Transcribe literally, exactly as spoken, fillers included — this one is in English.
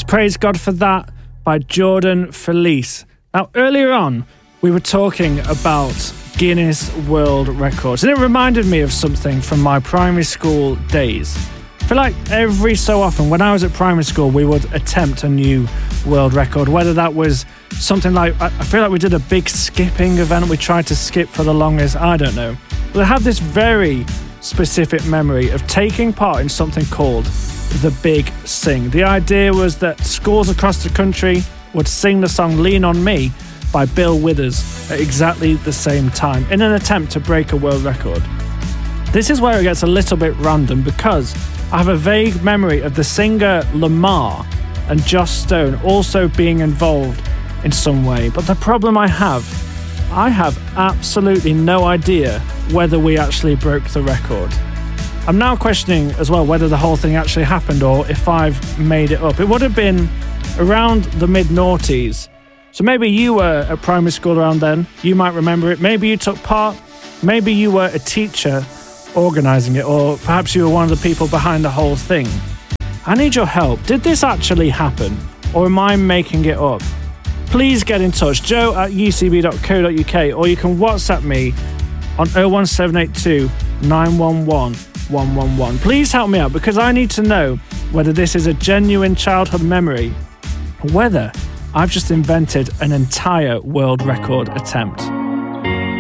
Praise God for That by Jordan Felice. Now, earlier on, we were talking about Guinness World Records, and it reminded me of something from my primary school days. I feel like every so often, when I was at primary school, we would attempt a new world record, whether that was something like, I feel like we did a big skipping event, we tried to skip for the longest, I don't know. But I have this very specific memory of taking part in something called The Big Sing. The idea was that schools across the country would sing the song Lean On Me by Bill Withers at exactly the same time in an attempt to break a world record. This is where it gets a little bit random because I have a vague memory of the singer Lamar and Joss Stone also being involved in some way. But the problem I have, I have absolutely no idea whether we actually broke the record. I'm now questioning as well whether the whole thing actually happened or if I've made it up. It would have been around the mid-noughties. So maybe you were at primary school around then. You might remember it. Maybe you took part. Maybe you were a teacher organising it, or perhaps you were one of the people behind the whole thing. I need your help. Did this actually happen, or am I making it up? Please get in touch, joe at u c b dot co dot u k, or you can WhatsApp me on oh one seven eight two nine one one one one one. Please help me out, because I need to know whether this is a genuine childhood memory, or whether I've just invented an entire world record attempt.